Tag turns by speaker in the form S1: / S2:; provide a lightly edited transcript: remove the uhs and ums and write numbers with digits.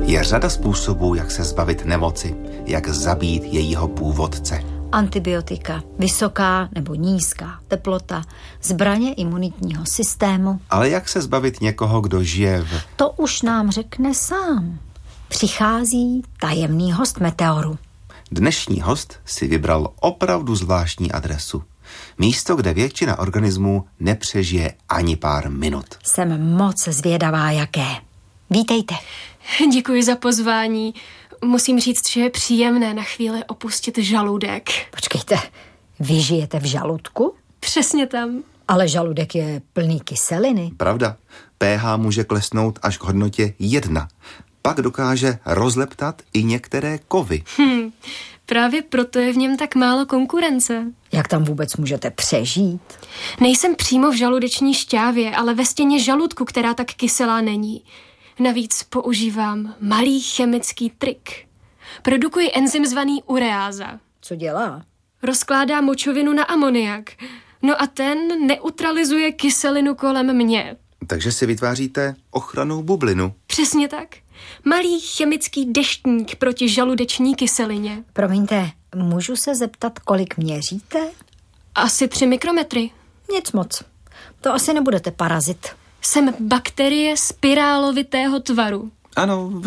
S1: Je řada způsobů, jak se zbavit nemoci, jak zabít jejího původce.
S2: Antibiotika, vysoká nebo nízká teplota, zbraně imunitního systému.
S1: Ale jak se zbavit někoho, kdo žije v...
S2: To už nám řekne sám. Přichází tajemný host Meteoru.
S1: Dnešní host si vybral opravdu zvláštní adresu. Místo, kde většina organismů nepřežije ani pár minut.
S2: Jsem moc zvědavá, jaké. Vítejte.
S3: Děkuji za pozvání. Musím říct, že je příjemné na chvíli opustit žaludek.
S2: Počkejte, vy žijete v žaludku?
S3: Přesně tam.
S2: Ale žaludek je plný kyseliny.
S1: Pravda, pH může klesnout až k hodnotě 1. Pak dokáže rozleptat i některé kovy.
S3: Právě proto je v něm tak málo konkurence.
S2: Jak tam vůbec můžete přežít?
S3: Nejsem přímo v žaludeční šťávě, ale ve stěně žaludku, která tak kyselá není. Navíc používám malý chemický trik. Produkuji enzym zvaný ureáza.
S2: Co dělá?
S3: Rozkládá močovinu na amoniak. No a ten neutralizuje kyselinu kolem mě.
S1: Takže si vytváříte ochrannou bublinu.
S3: Přesně tak. Malý chemický deštník proti žaludeční kyselině.
S2: Promiňte, můžu se zeptat, kolik měříte?
S3: Asi 3 mikrometry.
S2: Nic moc. To asi nebudete parazit.
S3: Jsem bakterie spirálovitého tvaru.
S1: Ano,